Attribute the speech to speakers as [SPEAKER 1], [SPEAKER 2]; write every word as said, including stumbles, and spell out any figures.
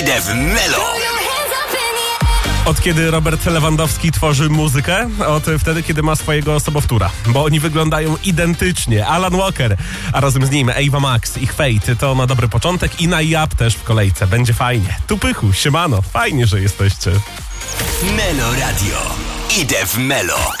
[SPEAKER 1] Idę w Melo.
[SPEAKER 2] Od kiedy Robert Lewandowski tworzy muzykę? Od wtedy, kiedy ma swojego sobowtóra. Bo oni wyglądają identycznie. Alan Walker, a razem z nim Ava Max, ich Fate. To na dobry początek i na Jap też w kolejce. Będzie fajnie. Tu Pychu, siemano. Fajnie, że jesteście.
[SPEAKER 1] Melo Radio. Idę w Melo.